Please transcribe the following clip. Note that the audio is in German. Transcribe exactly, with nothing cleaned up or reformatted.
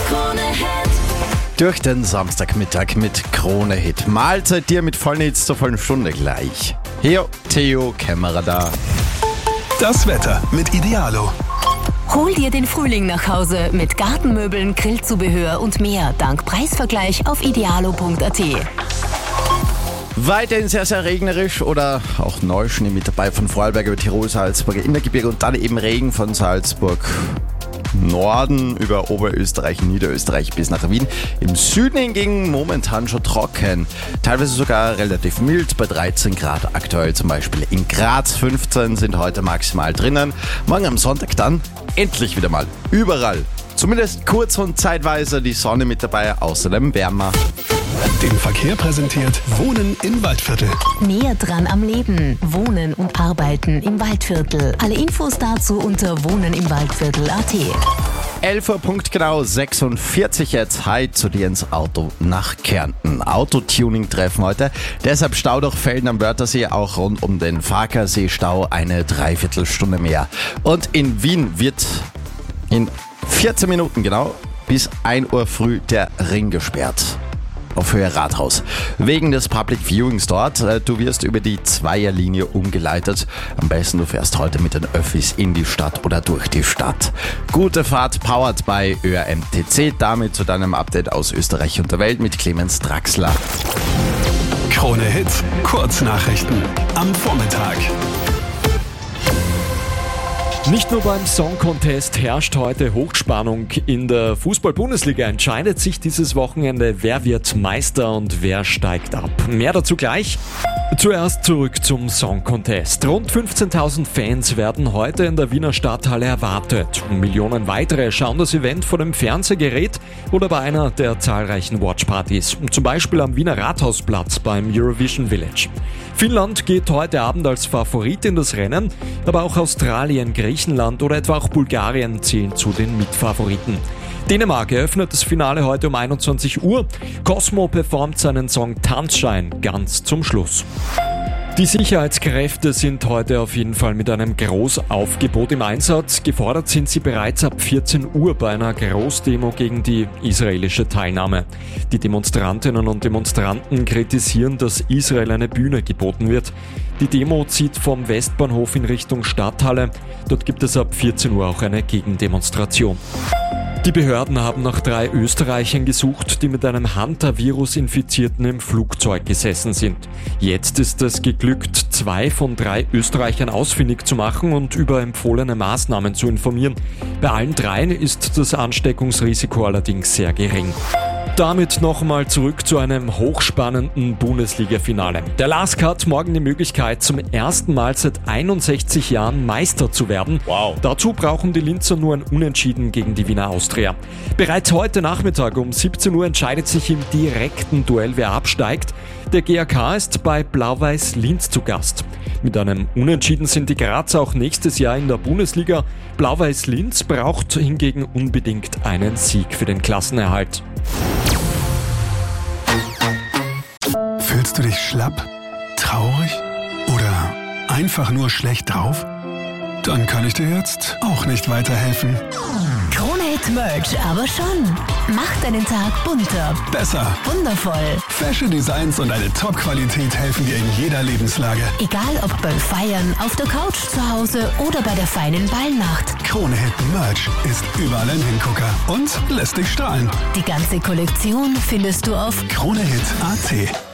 Krone Hit. Durch den Samstagmittag mit Krone Hit. Mahlzeit dir mit vollen Hits zur vollen Stunde gleich. Hier, Theo Kämmerer da. Das Wetter mit Idealo. Hol dir den Frühling nach Hause mit Gartenmöbeln, Grillzubehör und mehr dank Preisvergleich auf idealo punkt a t. Weiterhin sehr, sehr regnerisch oder auch Neuschnee mit dabei von Vorarlberg über Tirol, Salzburg, Innergebirge und dann eben Regen von Salzburg Norden über Oberösterreich, Niederösterreich bis nach Wien. Im Süden hingegen momentan schon trocken. Teilweise sogar relativ mild bei dreizehn Grad aktuell zum Beispiel. In Graz fünfzehn sind heute maximal drinnen. Morgen am Sonntag dann endlich wieder mal überall. Zumindest kurz und zeitweise die Sonne mit dabei, außerdem wärmer. Den Verkehr präsentiert Wohnen im Waldviertel. Näher dran am Leben. Wohnen und Arbeiten im Waldviertel. Alle Infos dazu unter wohnen im Waldviertel punkt a t. elf Uhr Punkt genau sechsundvierzig jetzt. Hi zu dir ins Auto nach Kärnten. Autotuning-Treffen heute. Deshalb Stau durch Felden am Wörthersee, auch rund um den Farkasee-Stau eine Dreiviertelstunde mehr. Und in Wien wird in vierzehn Minuten genau bis ein Uhr früh der Ring gesperrt. Auf Höhe Rathaus. Wegen des Public Viewings dort. Du wirst über die Zweierlinie umgeleitet. Am besten du fährst heute mit den Öffis in die Stadt oder durch die Stadt. Gute Fahrt powered by Ö R M T C. Damit zu deinem Update aus Österreich und der Welt mit Clemens Draxler. Krone Hit, Kurznachrichten am Vormittag. Nicht nur beim Song Contest herrscht heute Hochspannung. In der Fußball-Bundesliga entscheidet sich dieses Wochenende, wer wird Meister und wer steigt ab. Mehr dazu gleich. Zuerst zurück zum Song Contest. Rund fünfzehntausend Fans werden heute in der Wiener Stadthalle erwartet. Millionen weitere schauen das Event vor dem Fernsehgerät oder bei einer der zahlreichen Watchpartys. Zum Beispiel am Wiener Rathausplatz beim Eurovision Village. Finnland geht heute Abend als Favorit in das Rennen, aber auch Australien, Griechenland oder etwa auch Bulgarien zählen zu den Mitfavoriten. Dänemark eröffnet das Finale heute um einundzwanzig Uhr. Cosmo performt seinen Song Tanzschein ganz zum Schluss. Die Sicherheitskräfte sind heute auf jeden Fall mit einem Großaufgebot im Einsatz. Gefordert sind sie bereits ab vierzehn Uhr bei einer Großdemo gegen die israelische Teilnahme. Die Demonstrantinnen und Demonstranten kritisieren, dass Israel eine Bühne geboten wird. Die Demo zieht vom Westbahnhof in Richtung Stadthalle. Dort gibt es ab vierzehn Uhr auch eine Gegendemonstration. Die Behörden haben nach drei Österreichern gesucht, die mit einem Hantavirus-Infizierten im Flugzeug gesessen sind. Jetzt ist es geglückt, zwei von drei Österreichern ausfindig zu machen und über empfohlene Maßnahmen zu informieren. Bei allen dreien ist das Ansteckungsrisiko allerdings sehr gering. Damit nochmal zurück zu einem hochspannenden Bundesliga-Finale. Der LASK hat morgen die Möglichkeit, zum ersten Mal seit einundsechzig Jahren Meister zu werden. Wow. Dazu brauchen die Linzer nur ein Unentschieden gegen die Wiener Austria. Bereits heute Nachmittag um siebzehn Uhr entscheidet sich im direkten Duell, wer absteigt. Der G A K ist bei Blau-Weiß Linz zu Gast. Mit einem Unentschieden sind die Grazer auch nächstes Jahr in der Bundesliga. Blau-Weiß Linz braucht hingegen unbedingt einen Sieg für den Klassenerhalt. Fühlst du dich schlapp, traurig oder einfach nur schlecht drauf? Dann kann ich dir jetzt auch nicht weiterhelfen. Krone Hit Merch aber schon. Macht deinen Tag bunter, Besser. wundervoll. Fashion Designs und eine Top-Qualität helfen dir in jeder Lebenslage. Egal ob beim Feiern, auf der Couch zu Hause oder bei der feinen Ballnacht. Krone Hit Merch ist überall ein Hingucker und lässt dich strahlen. Die ganze Kollektion findest du auf Krone Hit Punkt a t.